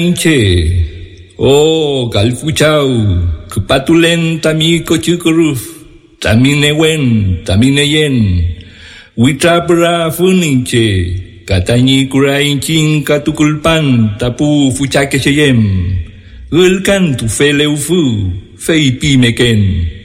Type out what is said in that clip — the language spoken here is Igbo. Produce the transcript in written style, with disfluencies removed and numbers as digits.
Inche, oh, galfuchau, kupatulen tamiko chukuruf, tamine wen, tamine yen, witrapura funinche, katani kura inchin katukulpan, tapu fuchake cheyem, ulkan tu feleufu, feipi meken.